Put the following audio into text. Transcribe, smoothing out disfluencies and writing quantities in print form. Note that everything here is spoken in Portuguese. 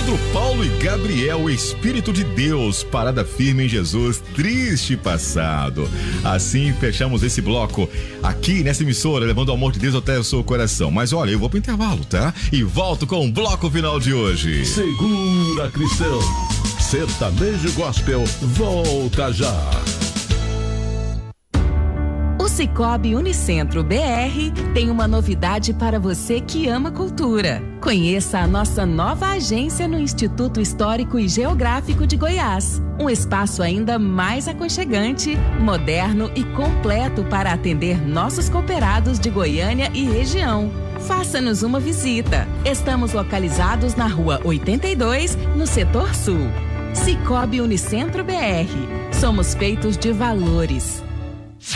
Pedro, Paulo e Gabriel, o Espírito de Deus, parada firme em Jesus, triste passado. Assim fechamos esse bloco aqui nessa emissora, levando o amor de Deus até o seu coração. Mas olha, eu vou pro intervalo, tá? E volto com o bloco final de hoje. Segura, cristão. Sertanejo Gospel volta já. O Sicoob Unicentro BR tem uma novidade para você que ama cultura. Conheça a nossa nova agência no Instituto Histórico e Geográfico de Goiás. Um espaço ainda mais aconchegante, moderno e completo para atender nossos cooperados de Goiânia e região. Faça-nos uma visita. Estamos localizados na Rua 82, no Setor Sul. Sicoob Unicentro BR. Somos feitos de valores.